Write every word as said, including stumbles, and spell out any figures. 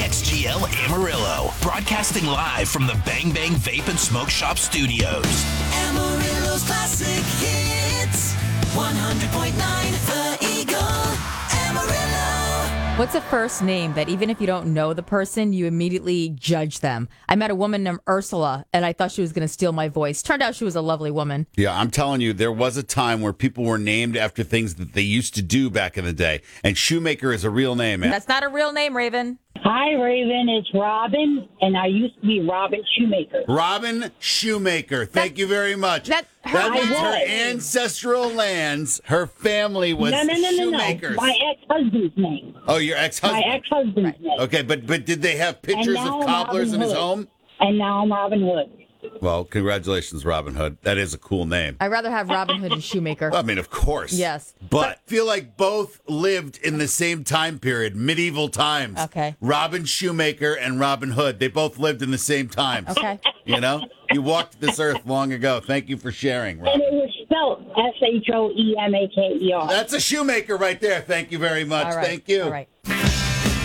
X G L Amarillo, broadcasting live from the Bang Bang Vape and Smoke Shop studios. Amarillo's classic hits, one hundred point nine The Eagle, Amarillo. What's a first name that even if you don't know the person, you immediately judge them? I met a woman named Ursula, and I thought she was going to steal my voice. Turned out she was a lovely woman. Yeah, I'm telling you, there was a time where people were named after things that they used to do back in the day. And Shoemaker is a real name, man. That's not a real name, Raven. Hi, Raven. It's Robin, and I used to be Robin Shoemaker. Robin Shoemaker. Thank That- you very much. that- her- that means I her was. ancestral lands, her family was no, no, no, no, no. Shoemakers. My ex-husband's name. Oh, your My ex-husband. ex-husband's name. Okay, but but did they have pictures And now of I'm cobblers in Robin his Hood. home? And now I'm Robin Hood. Well, congratulations, Robin Hood. That is a cool name. I'd rather have Robin Hood and Shoemaker. I mean, of course. Yes. But I feel like both lived in the same time period, medieval times. Okay. Robin Shoemaker and Robin Hood, they both lived in the same times. Okay. You know? You walked this earth long ago. Thank you for sharing, And Robin. it was spelled S H O E M A K E R. That's a shoemaker right there. Thank you very much. All right. Thank you. All right.